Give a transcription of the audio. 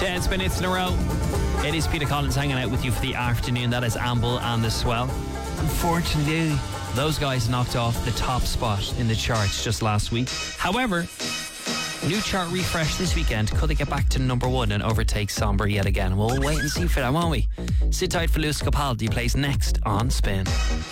10 spin hits in a row. It is Peter Collins hanging out with you for the afternoon. That is Amble and The Swell. Unfortunately, those guys knocked off the top spot in the charts just last week. However, new chart refresh this weekend. Could they get back to number one and overtake Somber yet again? We'll wait and see for that, won't we? Sit tight for Lewis Capaldi plays next on Spin.